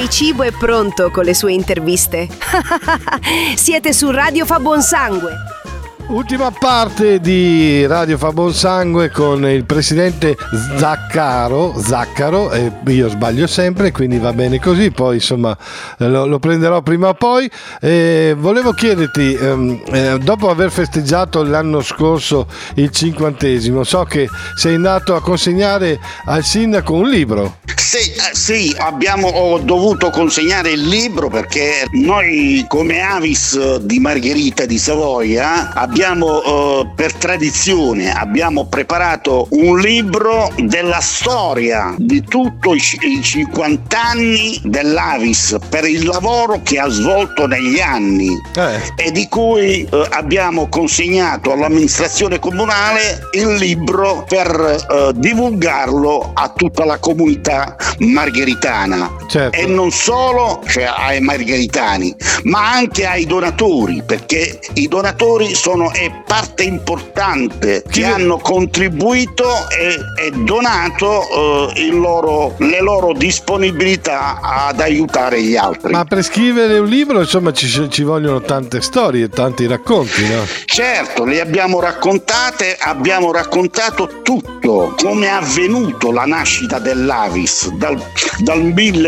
cibo è pronto con le sue interviste. Siete su Radio Fa Buon Sangue. Ultima parte di Radio Fa Buon Sangue con il presidente Zaccaro, io sbaglio sempre, quindi va bene così, poi insomma lo prenderò prima o poi. Volevo chiederti, dopo aver festeggiato l'anno scorso il 50°, so che sei andato a consegnare al sindaco un libro. Sì, ho dovuto consegnare il libro perché noi come Avis di Margherita di Savoia abbiamo per tradizione preparato un libro della storia di tutto i 50 anni dell'Avis per il lavoro che ha svolto negli anni e di cui abbiamo consegnato all'amministrazione comunale il libro per divulgarlo a tutta la comunità margheritana. Certo. E non solo ai margheritani ma anche ai donatori, perché i donatori sono parte importante che hanno contribuito e donato le loro disponibilità ad aiutare gli altri. Ma per scrivere un libro insomma ci vogliono tante storie, tanti racconti, no? Certo, le abbiamo raccontate, abbiamo raccontato tutto, come è avvenuto la nascita dell'Avis dal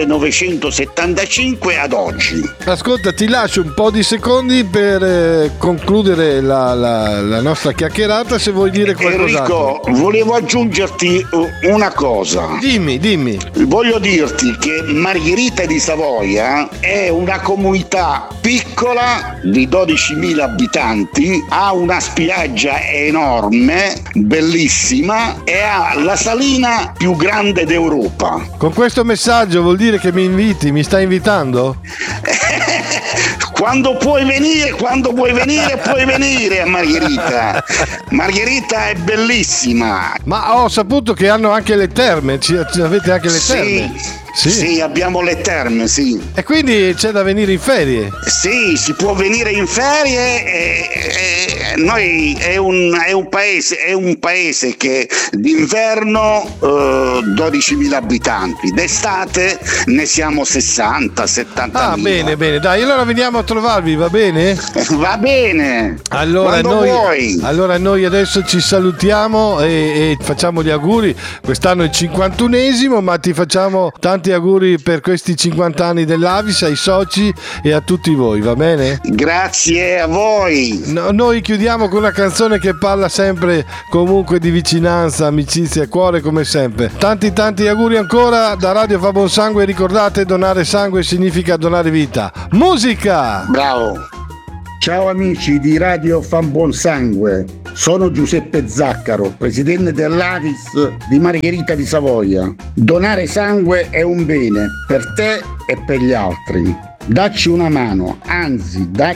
1975 ad oggi. Ascolta, ti lascio un po' di secondi per concludere la nostra chiacchierata, se vuoi dire qualcos'altro. Enrico, volevo aggiungerti una cosa. Dimmi. Voglio dirti che Margherita di Savoia è una comunità piccola di 12.000 abitanti, ha una spiaggia enorme, bellissima, e ha la salina più grande d'Europa. Con questo messaggio vuol dire che mi stai invitando? Quando puoi venire puoi venire a Margherita. Margherita è bellissima. Ma ho saputo che hanno anche le terme, avete anche le terme? Sì, abbiamo le terme, sì. E quindi c'è da venire in ferie? Sì, si può venire in ferie e noi è un paese che d'inverno 12.000 abitanti, d'estate ne siamo 60-70.000. Ah, bene, dai, allora veniamo a trovarvi, va bene? Va bene. Allora noi adesso ci salutiamo e facciamo gli auguri. Quest'anno è il 51esimo, ma ti facciamo tanti auguri per questi 50 anni dell'Avis, ai soci e a tutti voi, va bene? Grazie a voi. Noi chiudiamo con una canzone che parla sempre comunque di vicinanza, amicizia e cuore come sempre. Tanti auguri ancora da Radio Fa Buon Sangue. Ricordate, donare sangue significa donare vita. Musica! Bravo! Ciao amici di Radio Fa Buon Sangue, sono Giuseppe Zaccaro, presidente dell'Avis di Margherita di Savoia. Donare sangue è un bene per te e per gli altri. Dacci una mano, anzi,